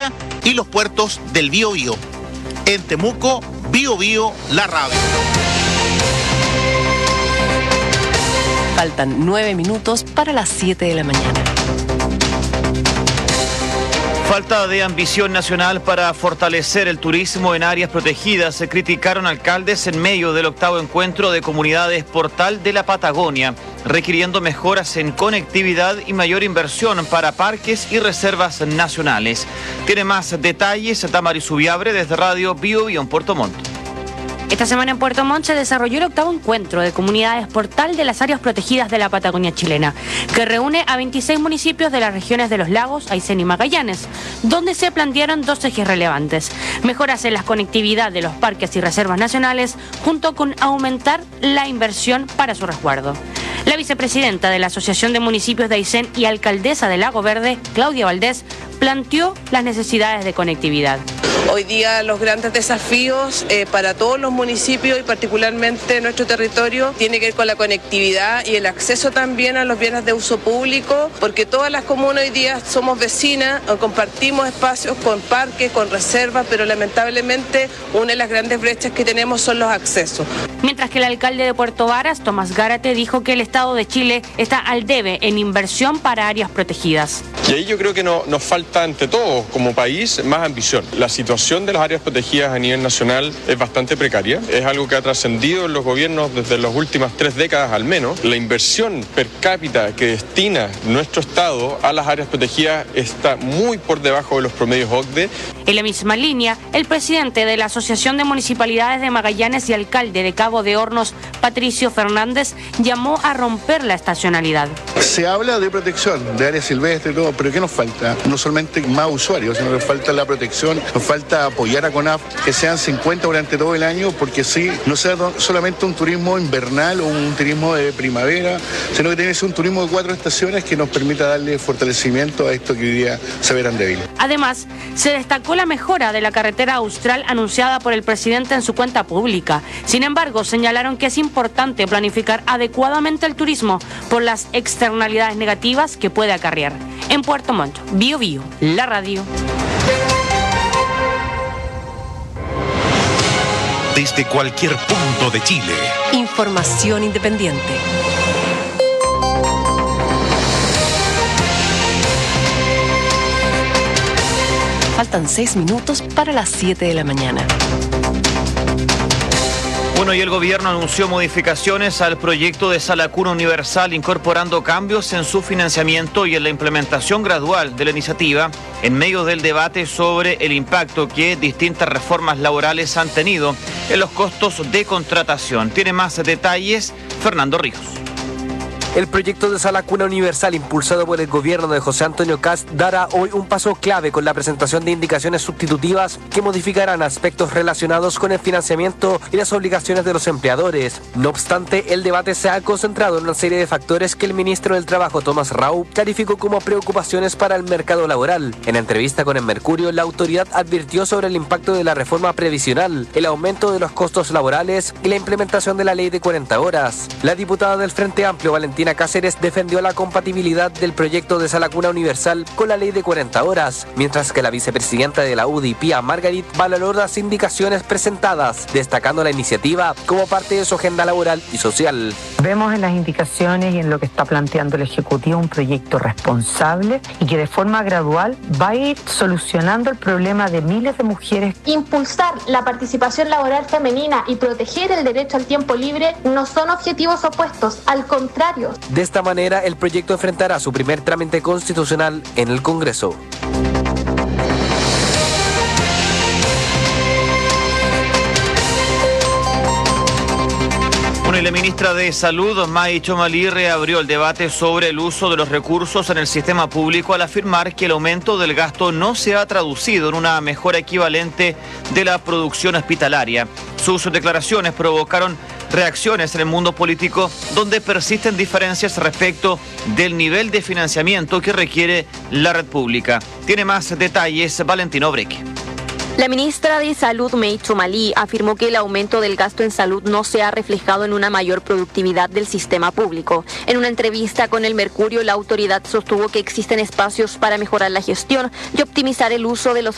Chilena y los puertos del Biobío. En Temuco, Biobío, la radio. Faltan 9 minutos para las 7 de la mañana. Falta de ambición nacional para fortalecer el turismo en áreas protegidas. Se criticaron alcaldes en medio del 8º encuentro de comunidades Portal de la Patagonia, requiriendo mejoras en conectividad y mayor inversión para parques y reservas nacionales. Tiene más detalles Damaris Ubiabre desde Radio Biobío en Puerto Montt. Esta semana en Puerto Montt se desarrolló el 8º encuentro de comunidades Portal de las áreas protegidas de la Patagonia chilena, que reúne a 26 municipios de las regiones de Los Lagos, Aysén y Magallanes, donde se plantearon 2 ejes relevantes: mejoras en la conectividad de los parques y reservas nacionales, junto con aumentar la inversión para su resguardo. La vicepresidenta de la Asociación de Municipios de Aysén y alcaldesa de Lago Verde, Claudia Valdés, planteó las necesidades de conectividad. Hoy día los grandes desafíos para todos los municipios y particularmente nuestro territorio tiene que ver con la conectividad y el acceso también a los bienes de uso público, porque todas las comunas hoy día somos vecinas, compartimos espacios con parques, con reservas, pero lamentablemente una de las grandes brechas que tenemos son los accesos. Mientras que el alcalde de Puerto Varas, Tomás Gárate, dijo que el Estado de Chile está al debe en inversión para áreas protegidas. Y ahí yo creo que nos falta ante todo como país más ambición. La situación de las áreas protegidas a nivel nacional es bastante precaria. Es algo que ha trascendido en los gobiernos desde las últimas 3 décadas al menos. La inversión per cápita que destina nuestro Estado a las áreas protegidas está muy por debajo de los promedios OCDE. En la misma línea, el presidente de la Asociación de Municipalidades de Magallanes y alcalde de Cabo de Hornos, Patricio Fernández, llamó a romper la estacionalidad. Se habla de protección, de áreas silvestres y todo, pero ¿qué nos falta? No solamente más usuarios, sino que nos falta la protección, nos falta apoyar a CONAF, que sean 50 durante todo el año, porque sí, no sea solamente un turismo invernal o un turismo de primavera, sino que tiene que ser un turismo de 4 estaciones que nos permita darle fortalecimiento a esto que hoy día se verán débil. Además, se destacó la mejora de la carretera austral anunciada por el presidente en su cuenta pública. Sin embargo, señalaron que es importante planificar adecuadamente el turismo por las externalidades negativas que puede acarrear. En Puerto Montt, Biobío, la radio. Desde cualquier punto de Chile. Información independiente. Faltan 6 minutos para las 7 de la mañana. Bueno, y el gobierno anunció modificaciones al proyecto de Sala Cuna Universal, incorporando cambios en su financiamiento y en la implementación gradual de la iniciativa, en medio del debate sobre el impacto que distintas reformas laborales han tenido en los costos de contratación. Tiene más detalles Fernando Ríos. El proyecto de Sala Cuna Universal, impulsado por el gobierno de José Antonio Kast, dará hoy un paso clave con la presentación de indicaciones sustitutivas que modificarán aspectos relacionados con el financiamiento y las obligaciones de los empleadores. No obstante, el debate se ha concentrado en una serie de factores que el ministro del Trabajo, Tomás Rau, calificó como preocupaciones para el mercado laboral. En entrevista con El Mercurio, la autoridad advirtió sobre el impacto de la reforma previsional, el aumento de los costos laborales y la implementación de la ley de 40 horas. La diputada del Frente Amplio, Valentina Cáceres, defendió la compatibilidad del proyecto de Sala Cuna Universal con la ley de 40 horas, mientras que la vicepresidenta de la UDI, Pía Margarit, valoró las indicaciones presentadas, destacando la iniciativa como parte de su agenda laboral y social. Vemos en las indicaciones y en lo que está planteando el Ejecutivo un proyecto responsable y que de forma gradual va a ir solucionando el problema de miles de mujeres. Impulsar la participación laboral femenina y proteger el derecho al tiempo libre no son objetivos opuestos, al contrario. De esta manera, el proyecto enfrentará su primer trámite constitucional en el Congreso. Bueno, y la ministra de Salud, May Chomalí, reabrió el debate sobre el uso de los recursos en el sistema público al afirmar que el aumento del gasto no se ha traducido en una mejora equivalente de la producción hospitalaria. Sus declaraciones provocaron reacciones en el mundo político, donde persisten diferencias respecto del nivel de financiamiento que requiere la red pública. Tiene más detalles Valentino Breque. La ministra de Salud, May Chomalí, afirmó que el aumento del gasto en salud no se ha reflejado en una mayor productividad del sistema público. En una entrevista con El Mercurio, la autoridad sostuvo que existen espacios para mejorar la gestión y optimizar el uso de los